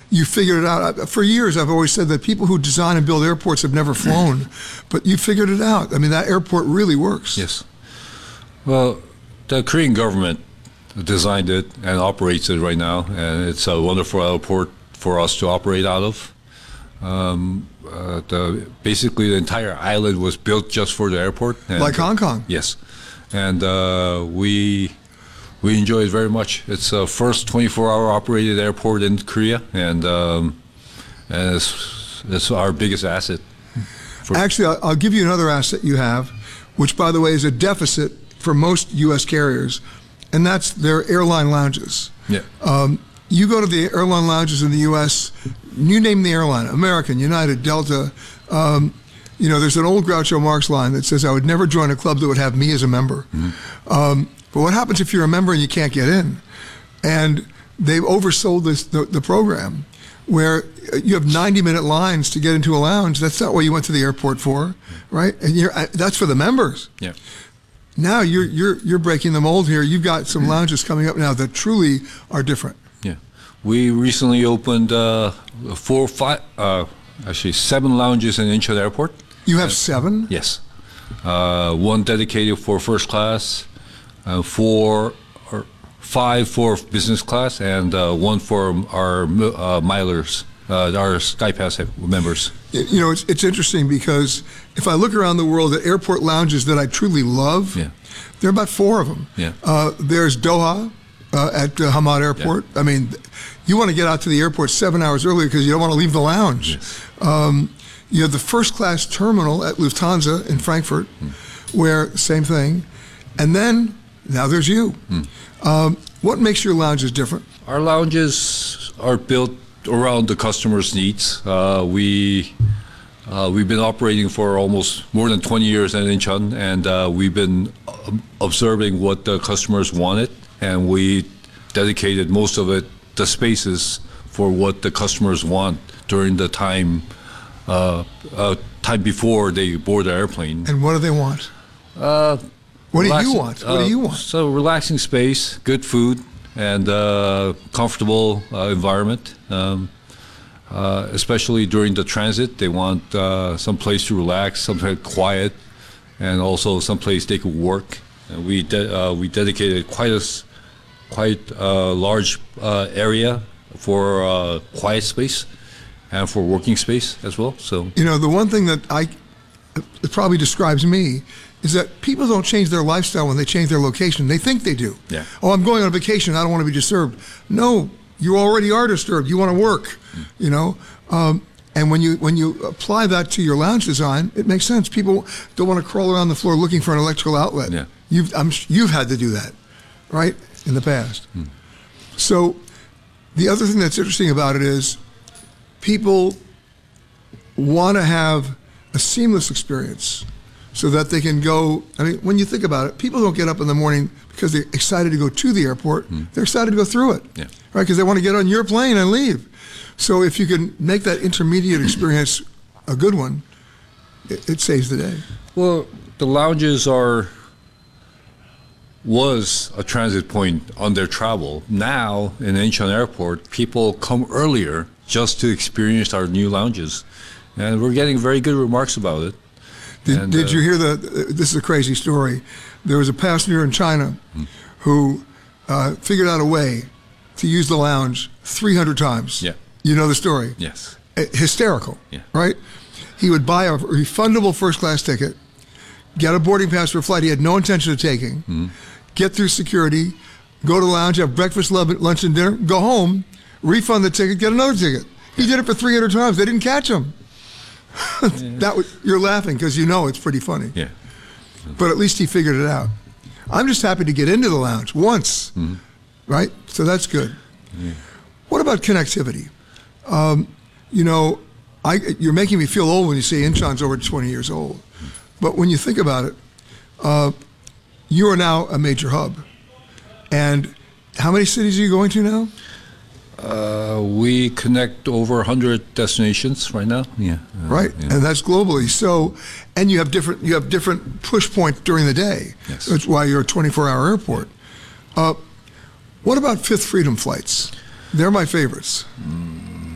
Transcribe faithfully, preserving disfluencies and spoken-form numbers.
you figured it out. For years, I've always said that people who design and build airports have never flown, but you figured it out. I mean, that airport really works. Yes. Well, the Korean government designed it and operates it right now, and it's a wonderful airport for us to operate out of. Um, uh, the, basically, the entire island was built just for the airport. And, like Hong Kong. Uh, yes. And uh, we we enjoy it very much. It's the first twenty-four hour operated airport in Korea, and um, and it's, it's our biggest asset. Actually, I'll, I'll give you another asset you have, which, by the way, is a deficit for most U S carriers, and that's their airline lounges. Yeah. Um, you go to the airline lounges in the U S, you name the airline, American, United, Delta. Um, you know, there's an old Groucho Marx line that says, I would never join a club that would have me as a member. Mm-hmm. Um, but what happens if you're a member and you can't get in? And they've oversold this the, the program, where you have ninety minute lines to get into a lounge. That's not what you went to the airport for, right? And you're, that's for the members. Yeah. Now you're you're you're breaking the mold here. You've got some lounges coming up now that truly are different. Yeah, we recently opened uh, four, five, uh, actually seven lounges in Incheon Airport. You have seven? Yes, uh, one dedicated for first class, uh, four or five for business class, and uh, one for our uh, milers, uh, our SkyPass members. You know, it's it's interesting because if I look around the world at airport lounges that I truly love, yeah. there are about four of them. Yeah. Uh, there's Doha uh, at uh, Hamad Airport. Yeah. I mean, you want to get out to the airport seven hours earlier because you don't want to leave the lounge. Yes. Um, you have the first class terminal at Lufthansa in Frankfurt, mm. where same thing. And then, now there's you. Mm. Um, what makes your lounges different? Our lounges are built around the customer's needs. Uh, we, uh, we've been operating for almost more than twenty years in Incheon, and uh, we've been observing what the customers wanted, and we dedicated most of it, the spaces, for what the customers want during the time uh, uh, time before they board the airplane. And what do they want? Uh, what do you want? What uh, do you want? So relaxing space, good food, and uh, comfortable uh, environment. Um, uh, especially during the transit, they want uh, some place to relax, something quiet, and also some place they could work. And we de- uh, we dedicated quite a quite a large uh, area for uh, quiet space and for working space as well. So you know, the one thing that I it probably describes me is that people don't change their lifestyle when they change their location. They think they do. Yeah. Oh, I'm going on vacation. I don't want to be disturbed. No, you already are disturbed. You want to work. Mm. You know, um, and when you when you apply that to your lounge design, it makes sense. People don't want to crawl around the floor looking for an electrical outlet. Yeah. You've I'm, you've had to do that, right, in the past. Mm. So the other thing that's interesting about it is people want to have a seamless experience so that they can go. I mean, when you think about it, people don't get up in the morning because they're excited to go to the airport. Mm. They're excited to go through it, yeah. right? Because they want to get on your plane and leave. So if you can make that intermediate experience a good one, it, it saves the day. Well, the lounges are was a transit point on their travel. Now, in Incheon Airport, people come earlier just to experience our new lounges. And we're getting very good remarks about it. Did, and, did uh, you hear the, this is a crazy story. There was a passenger in China hmm. who uh, figured out a way to use the lounge three hundred times. Yeah. You know the story? Yes. Uh, hysterical, yeah. right? He would buy a refundable first class ticket, get a boarding pass for a flight he had no intention of taking, mm. get through security, go to the lounge, have breakfast, lunch, and dinner, go home, refund the ticket, get another ticket. He did it for three hundred times. They didn't catch him. Yeah. That was, you're laughing because you know it's pretty funny. Yeah. But at least he figured it out. I'm just happy to get into the lounge once, mm-hmm. right? So that's good. Yeah. What about connectivity? Um, you know, I, you're making me feel old when you say Incheon's over twenty years old. But when you think about it, uh, you are now a major hub. And how many cities are you going to now? Uh, we connect over one hundred destinations right now. Yeah. Uh, right, yeah. And that's globally. So, and you have different you have different push points during the day. Yes. That's why you're a twenty-four hour airport. Uh, what about Fifth Freedom flights? They're my favorites. Mm.